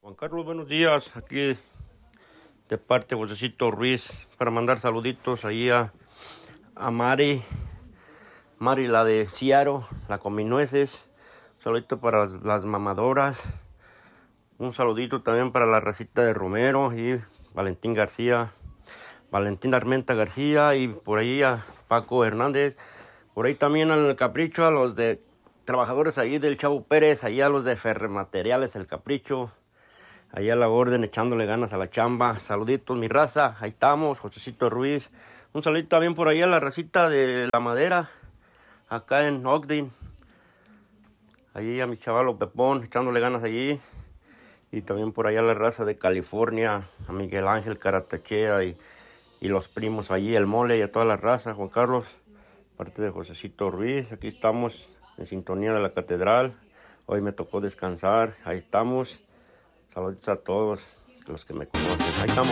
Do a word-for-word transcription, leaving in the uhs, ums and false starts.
Juan Carlos, buenos días. Aquí de parte de Josecito Ruiz para mandar saluditos ahí a, a Mari, Mari la de Ciaro, la Cominueces. Un saludito para las, las mamadoras. Un saludito también para la racita de Romero y Valentín García, Valentín Armenta García y por ahí a Paco Hernández. Por ahí también al Capricho, a los de trabajadores ahí del Chavo Pérez, ahí a los de Ferremateriales El Capricho. Ahí a la orden, echándole ganas a la chamba. Saluditos, mi raza. Ahí estamos, Josecito Ruiz. Un saludito también por ahí a la racita de La Madera, acá en Ogden. Ahí a mi chavalo Pepón, echándole ganas allí. Y también por allá a la raza de California, a Miguel Ángel Caratachea y, y los primos allí, el Mole y a toda la raza. Juan Carlos, parte de Josecito Ruiz. Aquí estamos en sintonía de la catedral. Hoy me tocó descansar. Ahí estamos. Saludos a todos los que me conocen. Ahí estamos.